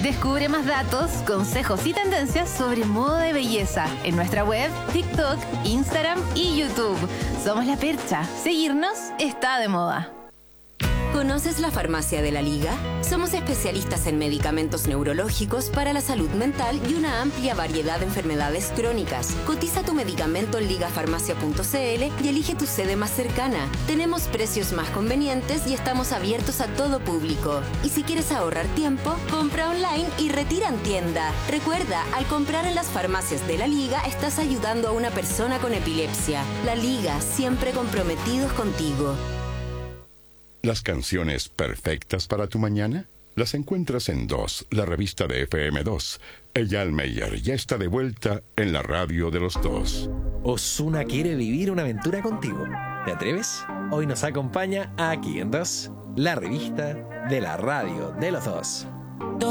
Descubre más datos, consejos y tendencias sobre moda y belleza en nuestra web, TikTok, Instagram y YouTube. Somos La Percha. Seguirnos está de moda. ¿Conoces la Farmacia de la Liga? Somos especialistas en medicamentos neurológicos para la salud mental y una amplia variedad de enfermedades crónicas. Cotiza tu medicamento en ligafarmacia.cl y elige tu sede más cercana. Tenemos precios más convenientes y estamos abiertos a todo público. Y si quieres ahorrar tiempo, compra online y retira en tienda. Recuerda, al comprar en las farmacias de la Liga, estás ayudando a una persona con epilepsia. La Liga, siempre comprometidos contigo. Las canciones perfectas para tu mañana las encuentras en 2, la revista de FM2. Eyal Meyer ya está de vuelta en la radio de los dos. Ozuna quiere vivir una aventura contigo. ¿Te atreves? Hoy nos acompaña aquí en 2, la revista de la radio de los dos.